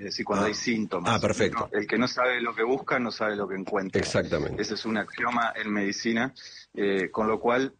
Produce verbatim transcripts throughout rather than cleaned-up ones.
es decir, cuando ah. hay síntomas. Ah, perfecto. ¿No? El que no sabe lo que busca, no sabe lo que encuentra. Exactamente. Ese es un axioma en medicina, eh, con lo cual,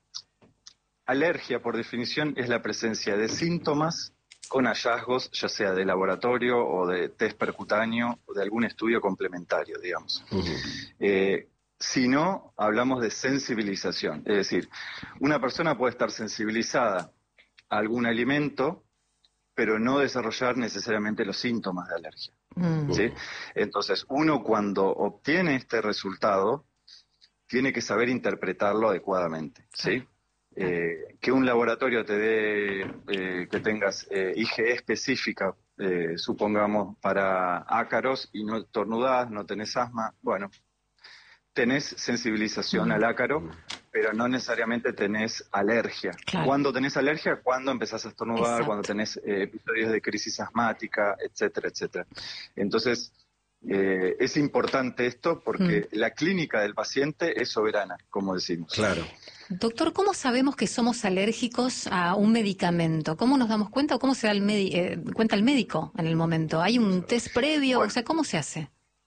alergia, por definición, es la presencia de síntomas con hallazgos, ya sea de laboratorio o de test percutáneo o de algún estudio complementario, digamos. Uh-huh. Eh, si no, hablamos de sensibilización. Es decir, una persona puede estar sensibilizada a algún alimento, pero no desarrollar necesariamente los síntomas de alergia. Mm. ¿Sí? Entonces, uno cuando obtiene este resultado, tiene que saber interpretarlo adecuadamente, ¿sí? Eh, que un laboratorio te dé, eh, que tengas eh, I G E específica, eh, supongamos, para ácaros y no estornudás, no tenés asma, bueno, tenés sensibilización Mm. al ácaro, pero no necesariamente tenés alergia. Claro. ¿Cuándo tenés alergia? Cuando empezás a estornudar, Exacto. cuando tenés eh, episodios de crisis asmática, etcétera, etcétera. Entonces, eh, es importante esto porque Mm. la clínica del paciente es soberana, como decimos. Claro. Doctor, ¿cómo sabemos que somos alérgicos a un medicamento? ¿Cómo nos damos cuenta o cómo se da el medi- eh, cuenta el médico en el momento? ¿Hay un test previo? Bueno. O sea, ¿cómo se hace?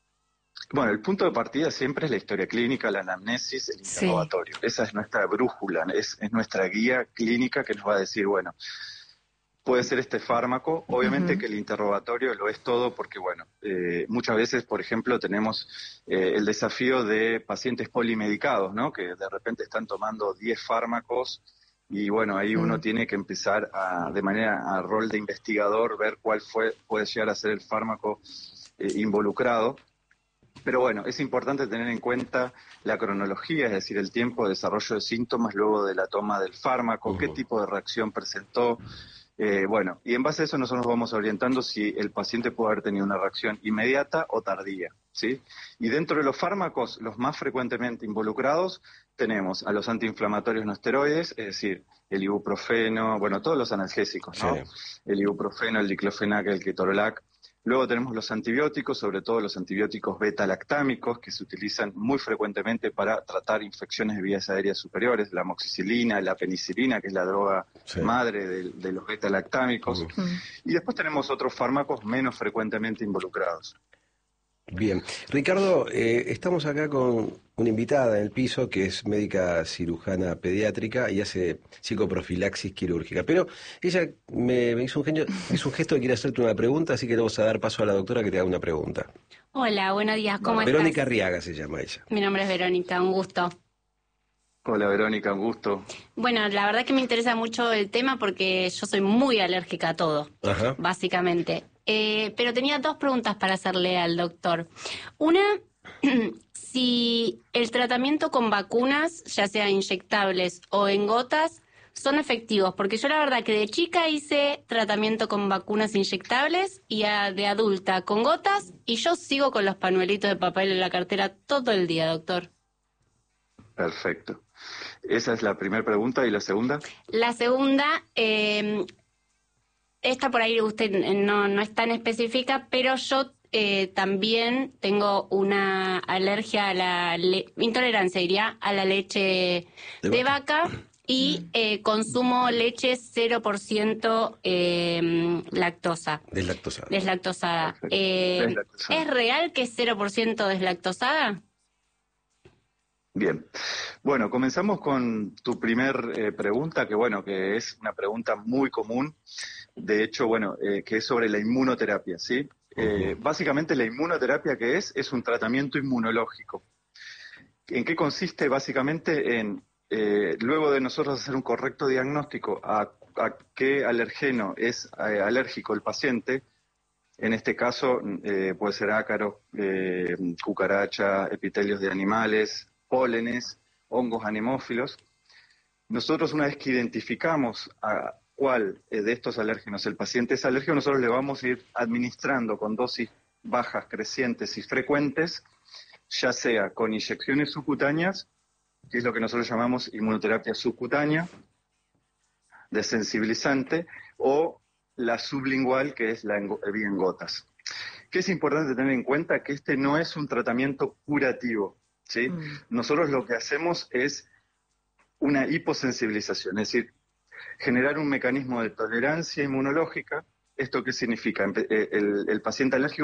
Bueno, el punto de partida siempre es la historia clínica, la anamnesis, el Sí. interrogatorio. Esa es nuestra brújula, es, es nuestra guía clínica que nos va a decir, bueno, puede ser este fármaco. Obviamente Uh-huh. que el interrogatorio lo es todo porque, bueno, eh, muchas veces, por ejemplo, tenemos eh, el desafío de pacientes polimedicados, ¿no? Que de repente están tomando diez fármacos y, bueno, ahí uno Mm. tiene que empezar a, de manera a rol de investigador, ver cuál fue puede llegar a ser el fármaco eh, involucrado. Pero bueno, es importante tener en cuenta la cronología, es decir, el tiempo de desarrollo de síntomas luego de la toma del fármaco, Uh-huh. qué tipo de reacción presentó. Eh, bueno, y en base a eso nosotros nos vamos orientando si el paciente puede haber tenido una reacción inmediata o tardía, ¿sí? Y dentro de los fármacos, los más frecuentemente involucrados, tenemos a los antiinflamatorios no esteroides, es decir, el ibuprofeno, bueno, todos los analgésicos, ¿no? Sí. El ibuprofeno, el diclofenac, el ketorolac. Luego tenemos los antibióticos, sobre todo los antibióticos beta-lactámicos, que se utilizan muy frecuentemente para tratar infecciones de vías aéreas superiores, la amoxicilina, la penicilina, que es la droga Sí. madre de, de los beta-lactámicos. Uh-huh. Mm. Y después tenemos otros fármacos menos frecuentemente involucrados. Bien. Ricardo, eh, estamos acá con una invitada en el piso que es médica cirujana pediátrica y hace psicoprofilaxis quirúrgica. Pero ella me, me hizo un genio, me hizo un gesto de quiere hacerte una pregunta, así que le vamos a dar paso a la doctora que te haga una pregunta. Hola, buenos días, ¿cómo estás? Verónica Arriaga se llama ella. Mi nombre es Verónica, un gusto. Hola Verónica, un gusto. Bueno, la verdad que me interesa mucho el tema porque yo soy muy alérgica a todo, Ajá. básicamente. Eh, pero tenía dos preguntas para hacerle al doctor. Una, si el tratamiento con vacunas, ya sea inyectables o en gotas, son efectivos, porque yo la verdad que de chica hice tratamiento con vacunas inyectables y a, de adulta con gotas, y yo sigo con los pañuelitos de papel en la cartera todo el día, doctor. Perfecto. Esa es la primera pregunta. ¿Y la segunda? La segunda, eh, esta por ahí usted no, no es tan específica, pero yo eh, también tengo una alergia a la le- intolerancia, diría, a la leche De de vaca. vaca y eh, consumo leche cero por ciento eh, lactosa, Deslactosada. deslactosada. Perfecto. Eh, Deslactosada. ¿Es real que es cero por ciento deslactosada? Bien. Bueno, comenzamos con tu primer eh, pregunta, que bueno, que es una pregunta muy común. De hecho, bueno, eh, que es sobre la inmunoterapia, ¿sí? Eh, Ujú. Básicamente la inmunoterapia que es, es un tratamiento inmunológico. ¿En qué consiste? Básicamente en, eh, luego de nosotros hacer un correcto diagnóstico a, a qué alergeno es eh, alérgico el paciente, en este caso eh, puede ser ácaro, eh, cucaracha, epitelios de animales, pólenes, hongos anemófilos. Nosotros, una vez que identificamos a cuál eh, de estos alérgenos el paciente es alérgico, nosotros le vamos a ir administrando con dosis bajas, crecientes y frecuentes, ya sea con inyecciones subcutáneas, que es lo que nosotros llamamos inmunoterapia subcutánea, desensibilizante, o la sublingual, que es la en, vía en gotas. Que es importante tener en cuenta que este no es un tratamiento curativo, ¿sí? Mm. Nosotros lo que hacemos es una hiposensibilización, es decir, generar un mecanismo de tolerancia inmunológica. ¿Esto qué significa? El, el, el paciente alérgico